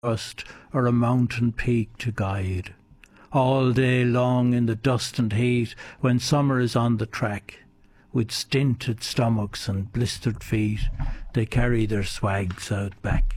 crust or a mountain peak to guide. All day long in the dust and heat, when summer is on the track, with stinted stomachs and blistered feet, they carry their swags out back.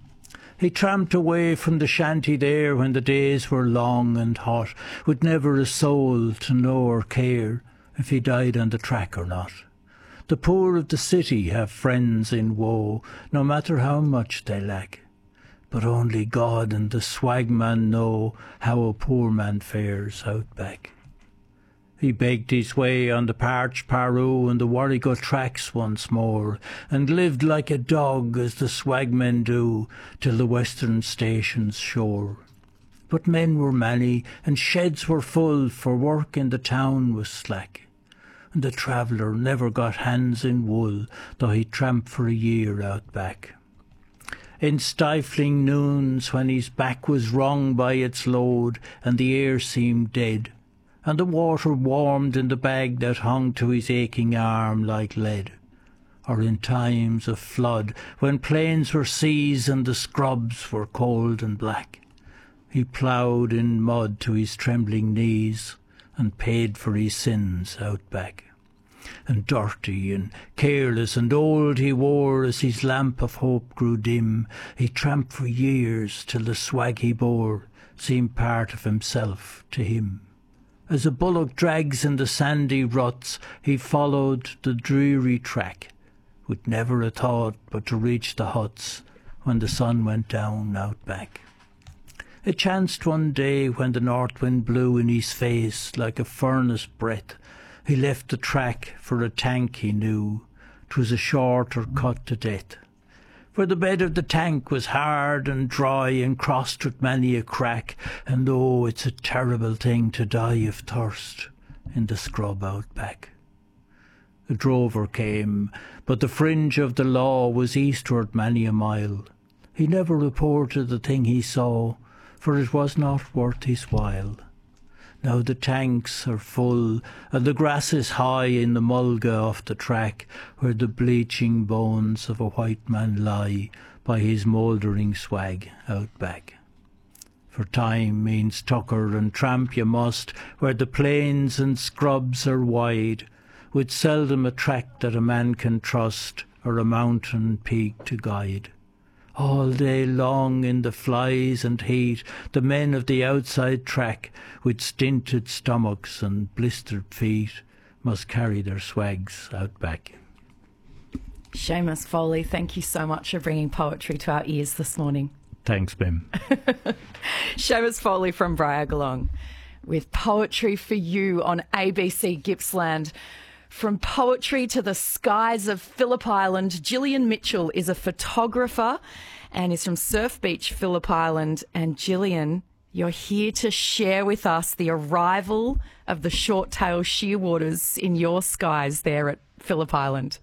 He tramped away from the shanty there when the days were long and hot, with never a soul to know or care if he died on the track or not. The poor of the city have friends in woe, no matter how much they lack. But only God and the swagman know how a poor man fares out back. He begged his way on the parched Paroo and the Warrigal tracks once more, and lived like a dog as the swagmen do till the western station's shore. But men were many and sheds were full, for work in the town was slack, and the traveller never got hands in wool, though he tramped for a year out back. In stifling noons, when his back was wrung by its load, and the air seemed dead, and the water warmed in the bag that hung to his aching arm like lead, or in times of flood, when plains were seas and the scrubs were cold and black, he ploughed in mud to his trembling knees, and paid for his sins out back. And dirty and careless and old he wore, as his lamp of hope grew dim. He tramped for years till the swag he bore seemed part of himself to him. As a bullock drags in the sandy ruts, he followed the dreary track, with never a thought but to reach the huts when the sun went down out back. It chanced one day when the north wind blew in his face like a furnace breath, he left the track for a tank he knew. 'Twas a shorter cut to death. For the bed of the tank was hard and dry and crossed with many a crack, and oh, it's a terrible thing to die of thirst in the scrub out back. A drover came, but the fringe of the law was eastward many a mile. He never reported the thing he saw, for it was not worth his while. Now the tanks are full, and the grass is high in the mulga off the track, where the bleaching bones of a white man lie by his mouldering swag out back. For time means tucker and tramp you must, where the plains and scrubs are wide, with seldom a track that a man can trust, or a mountain peak to guide. All day long in the flies and heat, the men of the outside track, with stinted stomachs and blistered feet, must carry their swags out back. Seamus Foley, thank you so much for bringing poetry to our ears this morning. Thanks, Bim. Seamus Foley from Briargalong with poetry for you on ABC Gippsland. From poetry to the skies of Phillip Island, Gillian Mitchell is a photographer and is from Surf Beach, Phillip Island. And Gillian, you're here to share with us the arrival of the short-tailed shearwaters in your skies there at Phillip Island.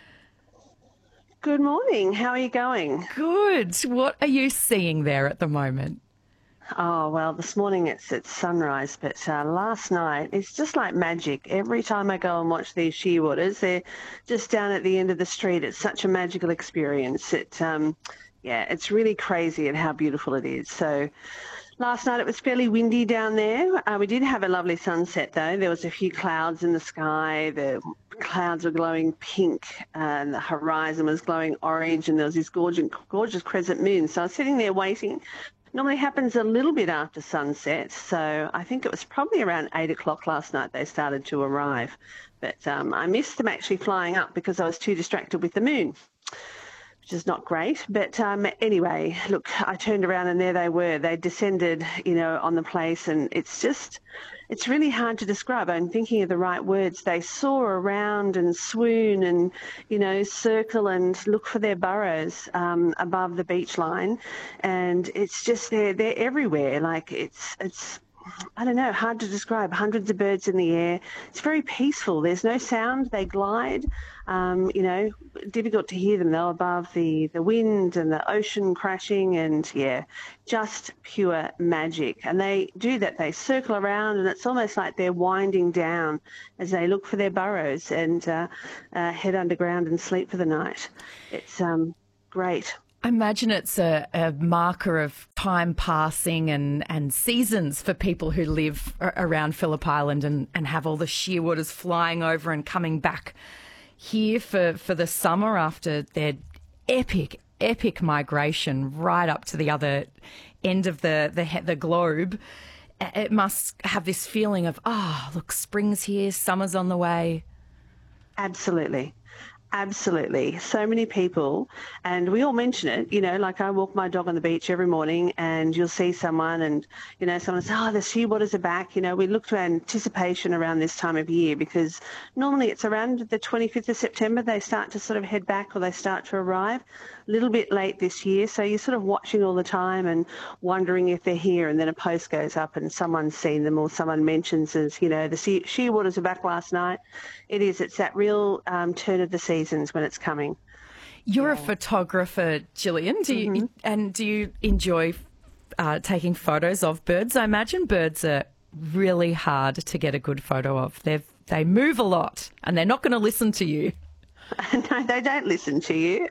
Good morning. How are you going? Good. What are you seeing there at the moment? Oh, well, this morning it's sunrise, but last night it's just like magic. Every time I go and watch these shearwaters, they're just down at the end of the street. It's such a magical experience. It's really crazy at how beautiful it is. So last night it was fairly windy down there. We did have a lovely sunset, though. There was a few clouds in the sky. The clouds were glowing pink, and the horizon was glowing orange, and there was this gorgeous crescent moon. So I was sitting there waiting. Normally happens a little bit after sunset, so I think it was probably around 8 o'clock last night they started to arrive. But I missed them actually flying up because I was too distracted with the moon, which is not great. But anyway, look, I turned around and there they were. They descended, on the place, and it's really hard to describe. I'm thinking of the right words. They soar around and swoon and, circle and look for their burrows above the beach line. And it's just, they're everywhere. Like it's I don't know, hard to describe. Hundreds of birds in the air. It's very peaceful. There's no sound. They glide. Difficult to hear them though above the wind and the ocean crashing, and just pure magic. And they do that. They circle around, and it's almost like they're winding down as they look for their burrows and head underground and sleep for the night. It's great. I imagine it's a marker of time passing and seasons for people who live around Phillip Island and have all the shearwaters flying over and coming back here for the summer after their epic migration right up to the other end of the globe. It must have this feeling of, look, spring's here, summer's on the way. Absolutely. Absolutely. So many people, and we all mention it, like I walk my dog on the beach every morning and you'll see someone and, someone says, the shearwaters are back. We look to anticipation around this time of year because normally it's around the 25th of September they start to sort of head back or they start to arrive. A little bit late this year, so you're sort of watching all the time and wondering if they're here, and then a post goes up and someone's seen them or someone mentions as, the shearwaters are back last night. It's that real turn of the seasons when it's coming. You're a photographer, Gillian. Do you enjoy taking photos of birds? I imagine birds are really hard to get a good photo of. They move a lot and they're not going to listen to you. No, they don't listen to you.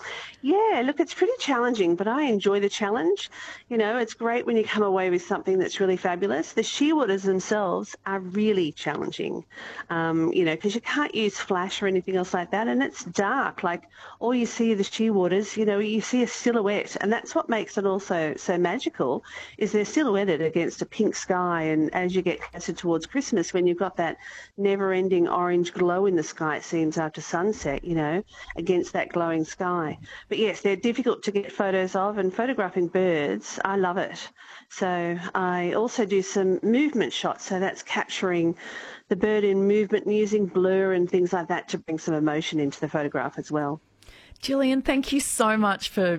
Look, it's pretty challenging, but I enjoy the challenge. It's great when you come away with something that's really fabulous. The shearwaters themselves are really challenging, because you can't use flash or anything else like that, and it's dark. Like, all you see are the shearwaters, you see a silhouette, and that's what makes it also so magical, is they're silhouetted against a pink sky, and as you get closer towards Christmas, when you've got that never-ending orange glow in the sky, it seems, after sunset, against that glowing sky. But yes, they're difficult to get photos of, and photographing birds, I love it. So I also do some movement shots, so that's capturing the bird in movement and using blur and things like that to bring some emotion into the photograph as well. Gillian, thank you so much for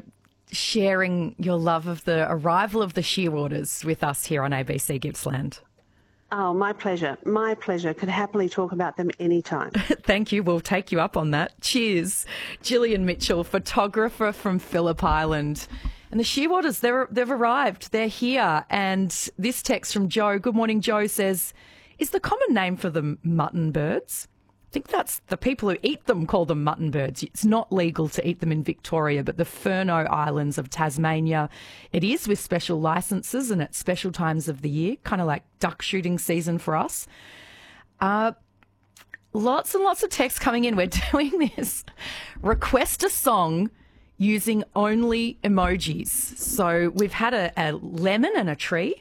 sharing your love of the arrival of the shearwaters with us here on ABC Gippsland. Oh, my pleasure. My pleasure. Could happily talk about them anytime. Thank you. We'll take you up on that. Cheers. Gillian Mitchell, photographer from Phillip Island. And the shearwaters, they've arrived. They're here. And this text from Joe, good morning, Joe, says, is the common name for them mutton birds? I think that's the people who eat them call them mutton birds. It's not legal to eat them in Victoria, but the Furneaux Islands of Tasmania, it is with special licences and at special times of the year, kind of like duck shooting season for us. Lots and lots of text coming in. We're doing this. Request a song using only emojis. So we've had a lemon and a tree.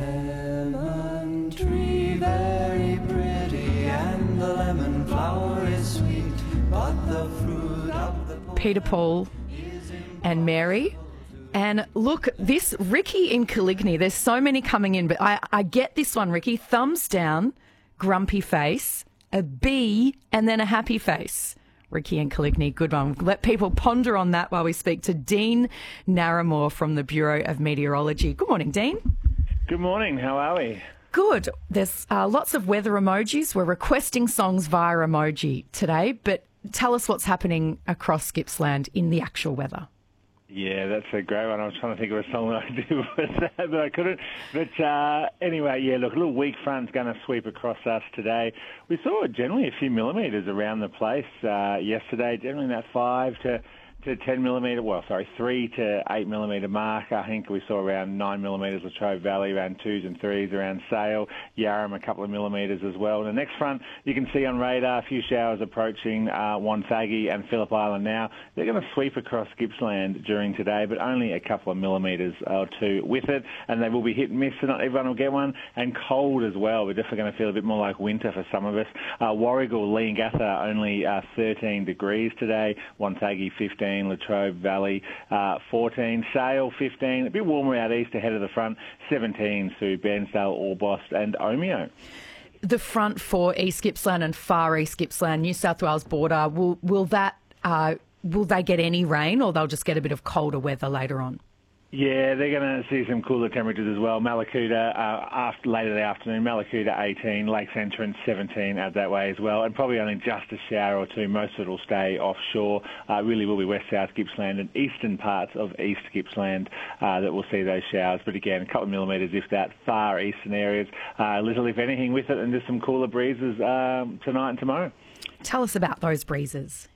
Lemon tree, very pretty, and the lemon flower is sweet, but the fruit of the Peter, Paul and Mary. And look, this Ricky in Coligny, there's so many coming in, but I get this one, Ricky. Thumbs down, grumpy face, a B, and then a happy face. Ricky and Coligny, good one. Let people ponder on that while we speak to Dean Narramore from the Bureau of Meteorology. Good morning, Dean. Good morning. How are we? Good. There's lots of weather emojis. We're requesting songs via emoji today, but tell us what's happening across Gippsland in the actual weather. Yeah, that's a great one. I was trying to think of a song that I could do with that, but I couldn't. But anyway, yeah, look, a little weak front's going to sweep across us today. We saw generally a few millimetres around the place yesterday, generally in that 5 to 10 millimetre, 3 to 8 millimetre mark. I think we saw around 9 millimetres Latrobe Valley, around 2s and 3s around Sale, Yarram a couple of millimetres as well. And the next front, you can see on radar a few showers approaching Wonthaggi and Phillip Island now. They're going to sweep across Gippsland during today, but only a couple of millimetres or two with it, and they will be hit and miss, so not everyone will get one. And cold as well. We're definitely going to feel a bit more like winter for some of us. Warragul, Leongatha, only 13 degrees today, Wonthaggi 15, Latrobe Valley 14, Sale 15, a bit warmer out east ahead of the front, 17 through Bairnsdale, Orbost and Omeo. The front for East Gippsland and Far East Gippsland, New South Wales border, will they get any rain, or they'll just get a bit of colder weather later on? Yeah, they're going to see some cooler temperatures as well. Mallacoota, later the afternoon, Mallacoota 18, Lakes Entrance 17 out that way as well, and probably only just a shower or two. Most of it will stay offshore. Really will be west-south Gippsland and eastern parts of East Gippsland that will see those showers. But again, a couple of millimetres if that, far eastern areas. Little, if anything, with it, and just some cooler breezes tonight and tomorrow. Tell us about those breezes.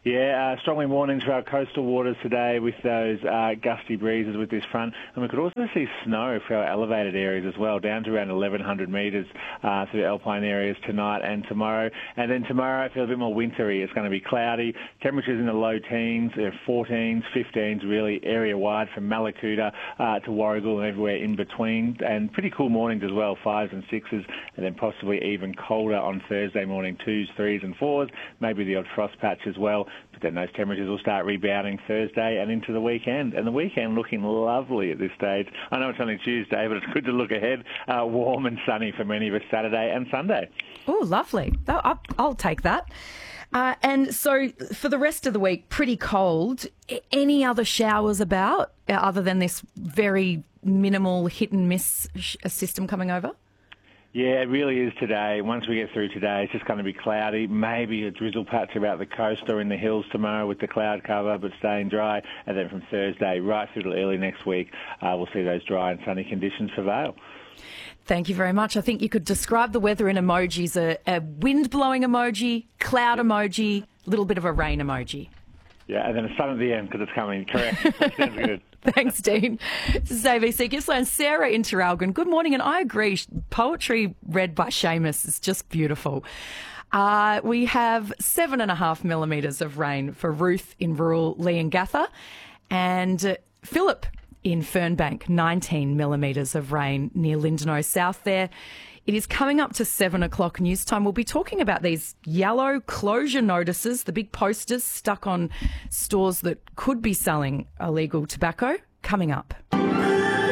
Yeah, strongly mornings for our coastal waters today with those gusty breezes with this front. And we could also see snow for our elevated areas as well, down to around 1,100 metres through the alpine areas tonight and tomorrow. And then tomorrow, I feel a bit more wintry. It's going to be cloudy. Temperatures in the low teens, 14s, 15s, really area-wide from Mallacoota to Warragul and everywhere in between. And pretty cool mornings as well, 5s and 6s, and then possibly even colder on Thursday morning, 2s, 3s and 4s, maybe the odd frost patch as well. But then those temperatures will start rebounding Thursday and into the weekend. And the weekend looking lovely at this stage. I know it's only Tuesday, but it's good to look ahead. Warm and sunny for many of us Saturday and Sunday. Oh, lovely. I'll take that. And so for the rest of the week, pretty cold. Any other showers about other than this very minimal hit and miss system coming over? Yeah, it really is today. Once we get through today, it's just going to be cloudy. Maybe a drizzle patch about the coast or in the hills tomorrow with the cloud cover, but staying dry. And then from Thursday right through to early next week, we'll see those dry and sunny conditions prevail. Thank you very much. I think you could describe the weather in emojis: a wind-blowing emoji, cloud emoji, a little bit of a rain emoji. Yeah, and then a sun at the end because it's coming. Correct. Sounds good. Thanks, Dean. This is ABC Gippsland. Sarah in Traralgon. Good morning, and I agree. Poetry read by Seamus is just beautiful. We have 7.5 millimetres of rain for Ruth in rural Leongatha, and Philip in Fernbank, 19 millimetres of rain near Lindenow South there. It is coming up to 7 o'clock news time. We'll be talking about these yellow closure notices, the big posters stuck on stores that could be selling illegal tobacco, coming up.